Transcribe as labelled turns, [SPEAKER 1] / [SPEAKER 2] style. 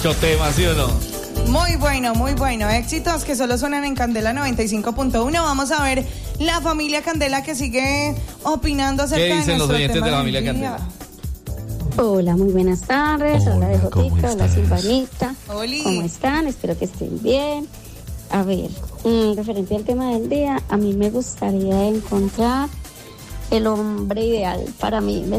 [SPEAKER 1] Mucho tema, ¿sí o no?
[SPEAKER 2] Muy bueno, muy bueno. Éxitos que solo suenan en Candela 95.1. Vamos a ver la familia Candela que sigue opinando acerca
[SPEAKER 1] ¿Qué dicen
[SPEAKER 2] de
[SPEAKER 1] los
[SPEAKER 2] nuestro
[SPEAKER 1] oyentes
[SPEAKER 2] tema
[SPEAKER 1] de la
[SPEAKER 2] del
[SPEAKER 1] familia
[SPEAKER 2] día.
[SPEAKER 1] Candela?
[SPEAKER 3] Hola, muy buenas tardes. Hola, de Jotica, hola, Silvanita.
[SPEAKER 2] Oli.
[SPEAKER 3] ¿Cómo están? Espero que estén bien. A ver, referente al tema del día, a mí me gustaría encontrar el hombre ideal para mí.